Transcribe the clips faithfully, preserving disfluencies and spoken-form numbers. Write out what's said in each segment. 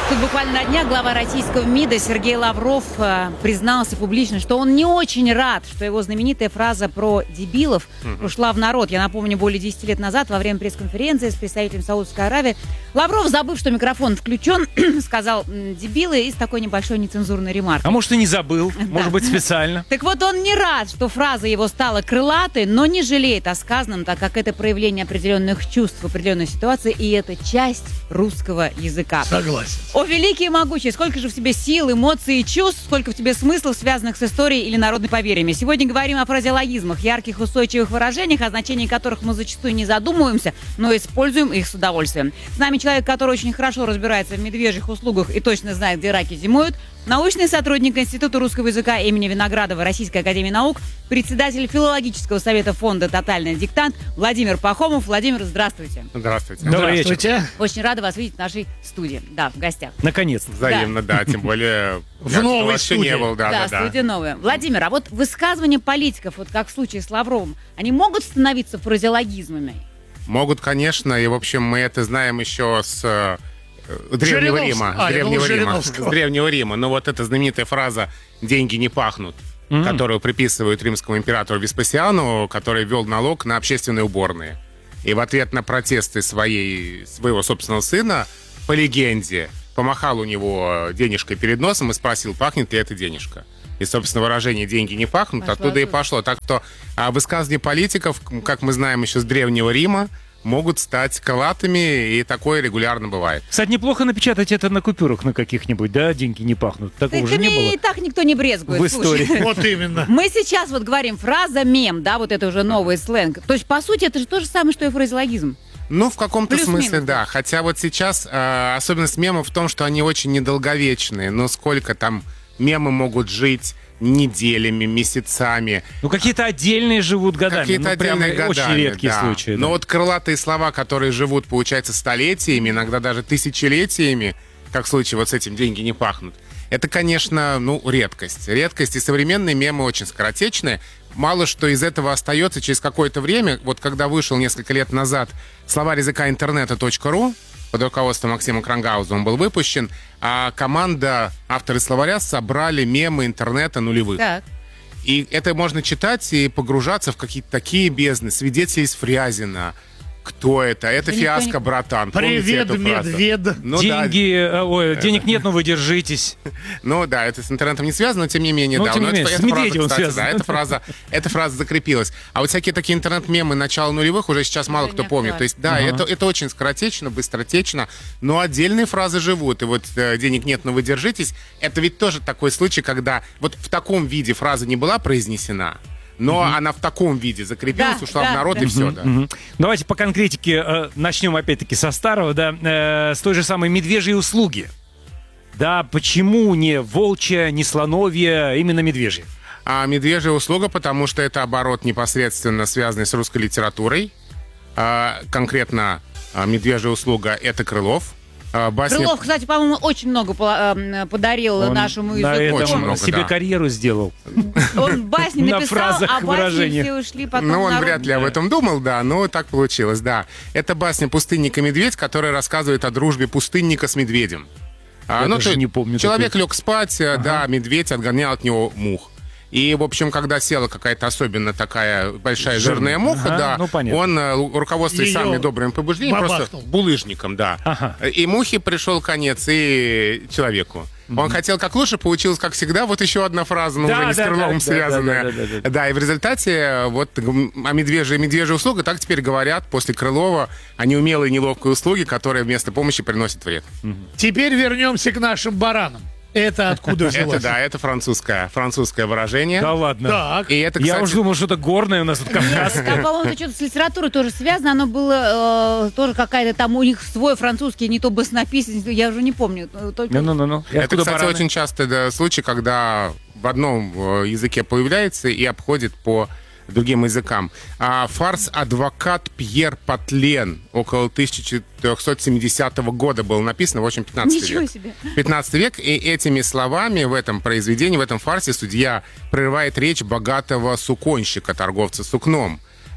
Тут буквально на днях глава российского МИДа Сергей Лавров э, признался публично, что он не очень рад, что его знаменитая фраза про дебилов mm-hmm. ушла в народ. Я напомню, более десяти лет назад во время пресс-конференции с представителем Саудовской Аравии Лавров, забыв, что микрофон включен, сказал «дебилы» и с такой небольшой нецензурной ремаркой. А может, и не забыл, да. может быть, специально. Так вот, он не рад, что фраза его стала крылатой, но не жалеет о сказанном, так как это проявление определенных чувств в определенной ситуации, и это часть русского языка. Согласен. О, великий и могучий, сколько же в тебе сил, эмоций и чувств, сколько в тебе смыслов, связанных с историей или народными поверьями. Сегодня говорим о фразеологизмах, ярких устойчивых выражениях, о значении которых мы зачастую не задумываемся, но используем их с удовольствием. С нами человек, который очень хорошо разбирается в медвежьих услугах и точно знает, где раки зимуют, научный сотрудник Института русского языка имени Виноградова Российской академии наук, председатель филологического совета фонда «Тотальный диктант» Владимир Пахомов. Владимир, здравствуйте. Здравствуйте. Добрый Здравствуйте. Очень рада вас видеть в нашей студии. Да, в гостях. Наконец-то. Взаимно, да, тем более В новой вообще студии. не был, да, Да, да, да. студия новая. Владимир, а вот высказывания политиков, вот как в случае с Лавровым, они могут становиться фразеологизмами? Могут, конечно, и, в общем, мы это знаем еще с э, Древнего Жириновск- Рима. А, с Древнего я думал, Рима. Жириновского. С Древнего Рима. Но вот эта знаменитая фраза «деньги не пахнут», Мгм. которую приписывают римскому императору Веспасиану, который ввел налог на общественные уборные. И в ответ на протесты своей, своего собственного сына, по легенде, помахал у него денежкой перед носом и спросил, пахнет ли эта денежка. И, собственно, выражение «деньги не пахнут» Пошло оттуда и оттуда. пошло. Так что а, высказывания политиков, м, как мы знаем еще с Древнего Рима, могут стать крылатыми, и такое регулярно бывает. Кстати, неплохо напечатать это на купюрах на каких-нибудь, да? Деньги не пахнут. Такого же Такими не было и так никто не брезгует. в слушай. истории. Вот именно. Мы сейчас вот говорим фраза «мем», да, вот это уже новый сленг. То есть, по сути, это же то же самое, что и фразеологизм. Ну, в каком-то Плюс-минус. смысле, да. Хотя вот сейчас э, особенность мемов в том, что они очень недолговечные. Но сколько там мемы могут жить неделями, месяцами. Ну, какие-то отдельные живут годами. Какие-то ну, прямо отдельные годами, очень редкие да. случаи. Но да. вот крылатые слова, которые живут, получается, столетиями, иногда даже тысячелетиями, как в случае вот с этим «деньги не пахнут», это, конечно, ну, редкость. Редкость, и современные мемы очень скоротечные. Мало что из этого остается через какое-то время. Вот когда вышел несколько лет назад словарь языка интернета точка ру, под руководством Максима Крангауза он был выпущен, а команда, авторы словаря, собрали мемы интернета нулевых. Так. И это можно читать и погружаться в какие-то такие бездны. Свидетели из Фрязино. Кто это? Это Да никто фиаско, не- братан. Помните Привет, эту фразу? медведь. Ну, да. Деньги, э, ой, денег нет, но вы держитесь. Ну да, это с интернетом не связано, но тем не менее, Ну, да. тем не Но менее, это- с эта фраза, медведем кстати, связано. да, эта фраза, эта фраза закрепилась. А вот всякие такие интернет-мемы начала нулевых уже сейчас мало Уже кто не помнит. То есть, да, Ага. это, это очень скоротечно, быстротечно, но отдельные фразы живут. И вот э, «денег нет, но вы держитесь», это ведь тоже такой случай, когда вот в таком виде фраза не была произнесена, но она в таком виде закрепилась, Да, ушла да, в народ, да. и все, да. Мгм. Давайте по конкретике э, начнем опять-таки со старого, да, э, с той же самой медвежьей услуги. Да, почему не волчья, не слоновья, именно медвежья? А медвежья услуга, потому что это оборот непосредственно связанный с русской литературой. А, конкретно а, медвежья услуга — это Крылов. А, басня... Крылов, кстати, по-моему, очень много по- э, подарил Он нашему на языку. этом Очень много, себе да. карьеру сделал. Он басни На написал, фразах, а басни выражениях. все ушли потом Ну, в он народ. вряд ли об этом думал, да, но так получилось, да. Это басня «Пустынник и медведь», которая рассказывает о дружбе пустынника с медведем. А, Я ну, даже то- не помню Человек такой. лег спать, э, да, медведь отгонял от него мух. И, в общем, когда села какая-то особенно такая большая Жирная. жирная муха, Ага, да, ну, понятно. он, э, руководствуясь Её самыми добрыми побуждениями, просто бабахнул. булыжником, да. Ага. И мухе пришел конец, и человеку. Он хотел как лучше, получилось как всегда. Вот еще одна фраза, но Да, уже не с да, Крыловым да, да, связанная. да, да, да, да. Да, и в результате э, вот м, о медвежьей медвежьей услуге так теперь говорят после Крылова о неумелой и неловкой услуге, которая вместо помощи приносит вред. Теперь вернемся к нашим баранам. Это откуда Это взялось? да, это французское, французское выражение. Да ладно. Так. И это, Я кстати, уж думал, что-то горное у нас тут Нет, Кавказ. там, по-моему, что-то с литературой тоже связано. Оно было э, тоже какая-то там у них свой французский, не то баснописец, я уже не помню. э, Только... Ну-ну-ну. И это, откуда кстати, бараны? очень частый да, случай, когда в одном э, языке появляется и обходит по другим языкам. А фарс «Адвокат Пьер Патлен» около тысяча четыреста семидесятого года был написан, в общем, пятнадцатый Ничего век. себе. пятнадцатый век, и этими словами в этом произведении, в этом фарсе судья прерывает речь богатого суконщика, торговца сукном.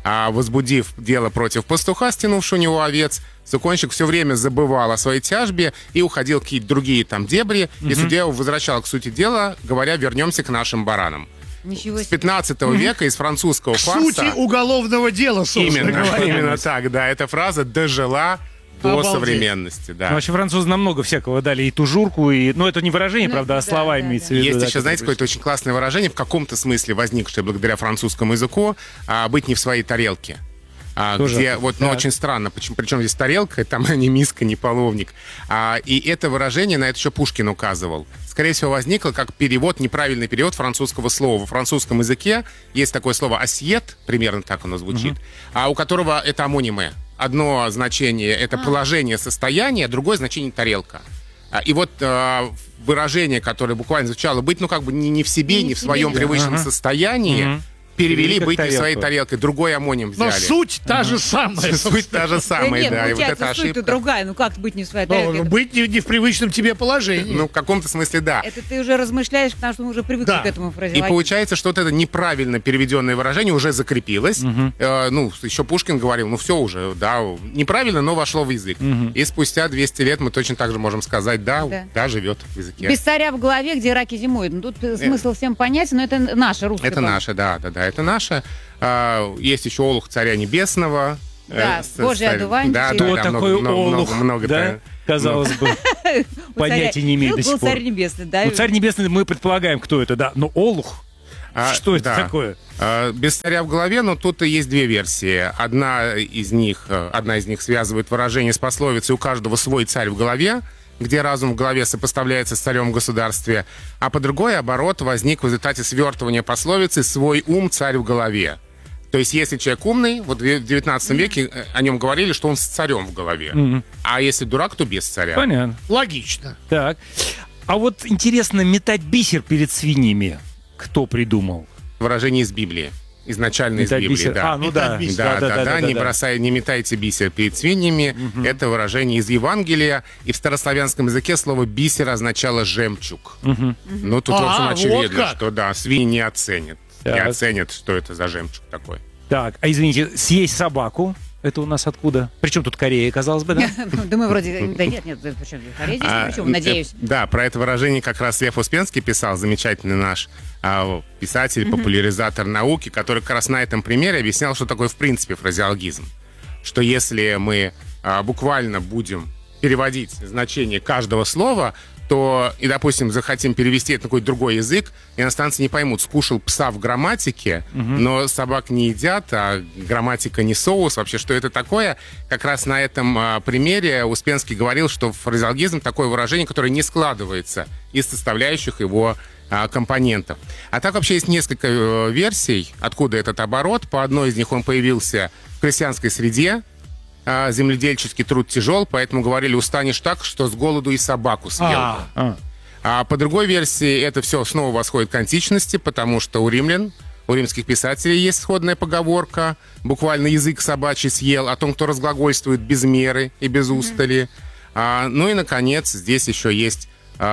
а, возбудив дело против пастуха, стянувшего у него овец, законщик все время забывал о своей тяжбе и уходил в какие-то другие там дебри, угу. и судья его возвращал к сути дела, говоря, вернемся к нашим баранам. Ничего себе. С пятнадцатого века из французского К фарса... сути уголовного дела, собственно Именно, говоря. именно так, да. Эта фраза дожила до Обалдеть. современности, да. Ну, вообще французы намного всякого дали, и тужурку, и... Ну, это не выражение, Ну, правда, а да, слова да, имеется в да. виду. Есть да, еще, знаете, которые- какое-то очень классное выражение, в каком-то смысле возникшее благодаря французскому языку, а, быть не в своей тарелке. А, Тоже где, так. вот, ну, Так. очень странно, почему, причем здесь тарелка, там не миска, не половник. А, и это выражение, на это еще Пушкин указывал. Скорее всего, возникло как перевод, неправильный перевод французского слова. Во французском языке есть такое слово «асьет», примерно так оно звучит, а у которого это амонимы. Одно значение — это А. положение состояния, другое значение — тарелка. А, И вот э, выражение, которое буквально звучало «быть, ну, как бы не, не в себе, Не не, в в себе, своем да. привычном Ага. состоянии», Мгм. перевели Перевели как «быть не тарелку. своей тарелкой». Другой амоним Но взяли. суть та же самая. Суть та же Да самая, нет, да. И вот получается, эта суть-то ошибка. другая. Ну как быть не в своей Ну, тарелке? быть не, не в привычном тебе положении. Ну, в каком-то смысле, да. Это ты уже размышляешь, потому что мы уже привыкли Да. к этому И фразеологизму. получается, что вот это неправильно переведенное выражение уже закрепилось. Э, ну, еще Пушкин говорил, ну все уже, да, неправильно, но вошло в язык. И спустя двести лет мы точно так же можем сказать, да, Да. да, живет в языке. Без царя в голове, где раки зимуют. Ну, тут э, смысл всем понятен, но это наша русская. Это наше, да, да, да, это наше. А, есть еще Олух царя небесного. Да, Э, с- Божий с- одуванчик. Да, Кто да, да, такой много, Олух, много, много, да? да. Казалось бы, понятия не имею до Был сих пор. царь небесный, да? Ну, царь небесный, мы предполагаем, кто это, да. Но Олух, А, что это да. такое? А, Без царя в голове, но тут и есть две версии. Одна из них, э, одна из них связывает выражение с пословицей «у каждого свой царь в голове», где разум в голове сопоставляется с царем в государстве, а по другой оборот возник в результате свертывания пословицы «свой ум царь в голове». То есть, если человек умный, вот в девятнадцатом веке э, о нем говорили, что он с царем в голове. А если дурак, то без царя. Понятно. Логично. Так. А вот интересно, метать бисер перед свиньями кто придумал? Выражение из Библии. Изначально из Метать Библии, бисер. да. А, ну да. Метать бисер. Да, да, да, не бросай, не метайте бисер перед свиньями. Это выражение из Евангелия. И в старославянском языке слово бисер означало жемчуг. Ну, тут, в А, общем, вот очевидно, как. что да, свиньи не оценят. Не Так. оценят, что это за жемчуг такой. Так, а извините, съесть собаку, это у нас откуда? Причем тут Корея, казалось бы, да? Да мы вроде... Да нет, нет, причем Корея здесь, А, причем, э, надеюсь. Да, про это выражение как раз Лев Успенский писал, замечательный наш а, писатель, популяризатор науки, который как раз на этом примере объяснял, что такое в принципе фразеологизм. Что если мы а, буквально будем переводить значение каждого слова, то, и, допустим, захотим перевести это на какой-то другой язык, иностранцы не поймут, скушал пса в грамматике, но собак не едят, а грамматика не соус, вообще, что это такое? Как раз на этом а, примере Успенский говорил, что фразеологизм — такое выражение, которое не складывается из составляющих его а, компонентов. А так вообще есть несколько э, версий, откуда этот оборот. По одной из них он появился в крестьянской среде. А, земледельческий труд тяжел, поэтому говорили, устанешь так, что с голоду и собаку съел. А, А, А по другой версии это все снова восходит к античности, потому что у римлян, у римских писателей есть сходная поговорка, буквально язык собачий съел, о том, кто разглагольствует без меры и без устали. А, ну и, наконец, здесь еще есть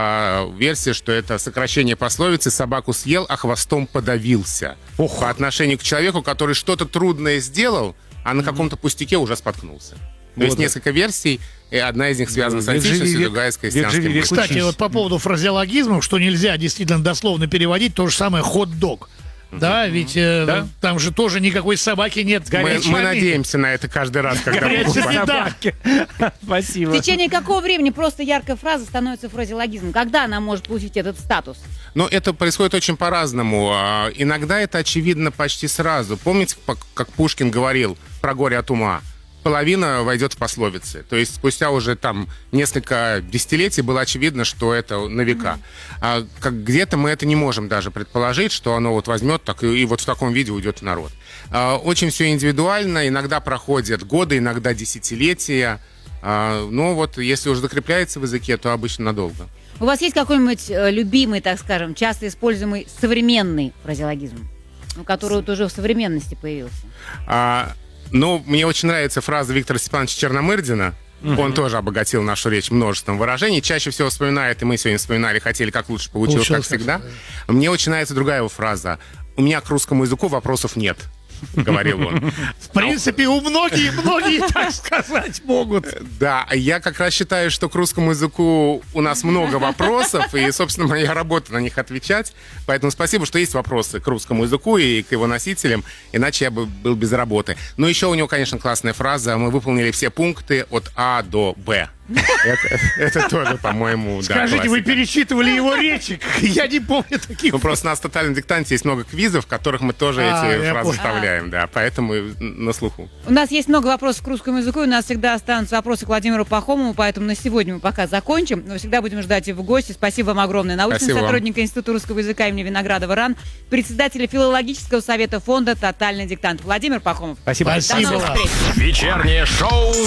а, версия, что это сокращение пословицы «собаку съел, а хвостом подавился». Ох. По отношению к человеку, который что-то трудное сделал, а на каком-то пустяке уже споткнулся. То есть Вот. несколько версий, и одна из них связана с Век живи, античностью, век- другая с век живи, крестьянским век бытием. Кстати, учись. вот по поводу фразеологизмов, что нельзя действительно дословно переводить, то же самое хот-дог. Да, ведь э, Да? там же тоже никакой собаки нет. Мы, Горячей мы фамилии. надеемся на это каждый раз, когда Горячая покупаем. еда. собаки. Спасибо. В течение какого времени просто яркая фраза становится фразеологизмом? Когда она может получить этот статус? Но это происходит очень по-разному. А, Иногда это очевидно почти сразу. Помните, пок- как Пушкин говорил про горе от ума? Половина войдет в пословицы. То есть спустя уже там несколько десятилетий было очевидно, что это на века. А как где-то мы это не можем даже предположить, что оно вот возьмет так и, и вот в таком виде уйдет в народ. А, очень все индивидуально. Иногда проходят годы, иногда десятилетия. А, но вот если уже закрепляется в языке, то обычно надолго. У вас есть какой-нибудь э, любимый, так скажем, часто используемый современный фразеологизм, ну, который вот уже в современности появился? А, ну, мне очень нравится фраза Виктора Степановича Черномырдина. Он тоже обогатил нашу речь множеством выражений. Чаще всего вспоминает, и мы сегодня вспоминали, хотели, как лучше получилось, Получилось, как всегда. как Мне очень нравится другая его фраза. У меня к русскому языку вопросов нет. говорил он. В принципе, у многих, многие так сказать могут. Да, я как раз считаю, что к русскому языку у нас много вопросов, и, собственно, моя работа на них отвечать. Поэтому спасибо, что есть вопросы к русскому языку и к его носителям, иначе я бы был без работы. Но еще у него, конечно, классная фраза: мы выполнили все пункты от А до Б. Это, это тоже, по-моему, да. Скажите, вы классика. перечитывали его речи? Я не помню таких. Ну, просто у нас в тотальном диктанте есть много квизов, в которых мы тоже А, эти я фразы понял. вставляем, да, поэтому на слуху. У нас есть много вопросов к русскому языку, и у нас всегда останутся вопросы к Владимиру Пахомову, поэтому на сегодня мы пока закончим. Но всегда будем ждать его в гости. Спасибо вам огромное. Научный Спасибо сотрудник вам. Института русского языка имени Виноградова РАН, председатель филологического совета фонда «Тотальный диктант» Владимир Пахомов. Спасибо. Спасибо. До новых вам. встреч. Вечернее шоу